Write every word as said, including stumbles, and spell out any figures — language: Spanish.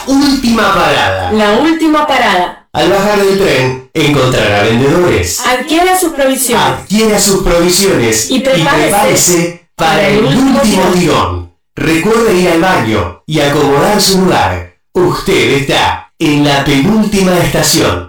última parada. La última parada. Al bajar del tren, encontrará vendedores. Adquiera sus provisiones. Adquiera sus provisiones Y prepárese, y prepárese para el último tirón. Recuerde ir al baño y acomodar su lugar. Usted está en la penúltima estación.